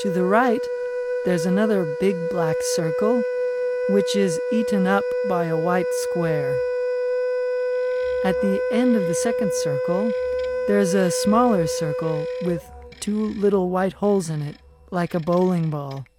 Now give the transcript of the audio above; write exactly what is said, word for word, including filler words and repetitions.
To the right, there's another big black circle, which is eaten up by a white square. At the end of the second circle, there's a smaller circle with two little white holes in it, like a bowling ball.